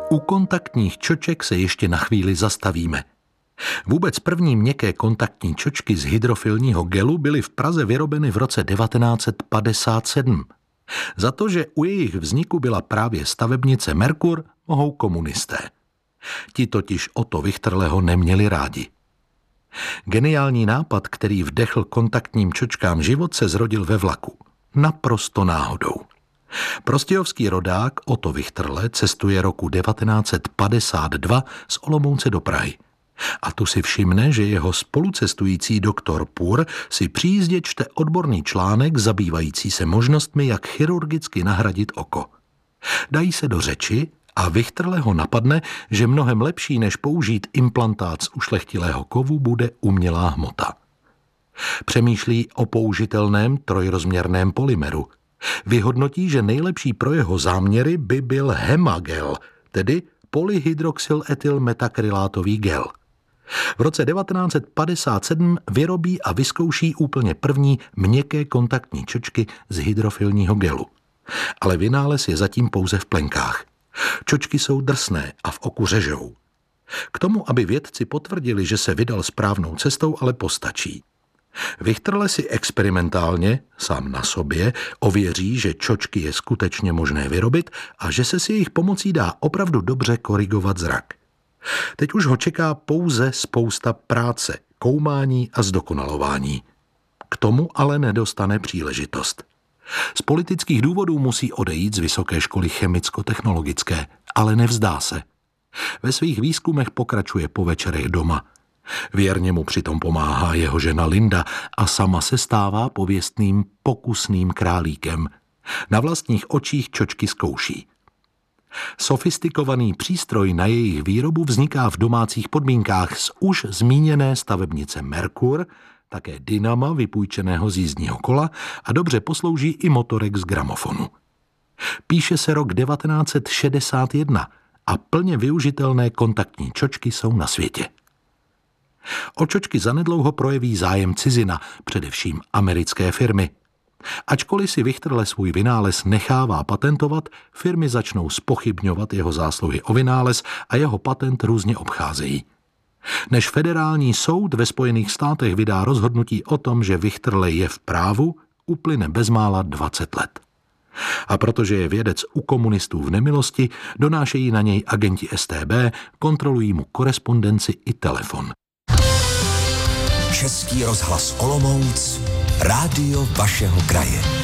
U kontaktních čoček se ještě na chvíli zastavíme. Vůbec první měkké kontaktní čočky z hydrofilního gelu byly v Praze vyrobeny v roce 1957. Za to, že u jejich vzniku byla právě stavebnice Merkur, mohou komunisté. Ti totiž Otto Wichterleho neměli rádi. Geniální nápad, který vdechl kontaktním čočkám život, se zrodil ve vlaku. Naprosto náhodou. Prostějovský rodák Otto Wichterle cestuje roku 1952 z Olomouce do Prahy. A tu si všimne, že jeho spolucestující doktor Pur si při jízdě čte odborný článek zabývající se možnostmi, jak chirurgicky nahradit oko. Dají se do řeči a Wichterleho napadne, že mnohem lepší než použít implantát z ušlechtilého kovu bude umělá hmota. Přemýšlí o použitelném trojrozměrném polymeru. Vyhodnotí, že nejlepší pro jeho záměry by byl hemagel, tedy polyhydroxyletylmetakrylátový gel. V roce 1957 vyrobí a vyzkouší úplně první měkké kontaktní čočky z hydrofilního gelu. Ale vynález je zatím pouze v plenkách. Čočky jsou drsné a v oku řežou. K tomu, aby vědci potvrdili, že se vydal správnou cestou, ale postačí. Wichterle si experimentálně, sám na sobě, ověří, že čočky je skutečně možné vyrobit a že se s jejich pomocí dá opravdu dobře korigovat zrak. Teď už ho čeká pouze spousta práce, koumání a zdokonalování. K tomu ale nedostane příležitost. Z politických důvodů musí odejít z Vysoké školy chemicko-technologické, ale nevzdá se. Ve svých výzkumech pokračuje po večerech doma. Věrně mu přitom pomáhá jeho žena Linda a sama se stává pověstným pokusným králíkem. Na vlastních očích čočky zkouší. Sofistikovaný přístroj na jejich výrobu vzniká v domácích podmínkách z už zmíněné stavebnice Merkur, také dynama vypůjčeného z jízdního kola a dobře poslouží i motorek z gramofonu. Píše se rok 1961 a plně využitelné kontaktní čočky jsou na světě. O čočky zanedlouho projeví zájem cizina, především americké firmy. Ačkoliv si Wichterle svůj vynález nechává patentovat, firmy začnou zpochybňovat jeho zásluhy o vynález a jeho patent různě obcházejí. Než federální soud ve Spojených státech vydá rozhodnutí o tom, že Wichterle je v právu, uplyne bezmála 20 let. A protože je vědec u komunistů v nemilosti, donášejí na něj agenti StB, kontrolují mu korespondenci i telefon. Český rozhlas Olomouc, rádio vašeho kraje.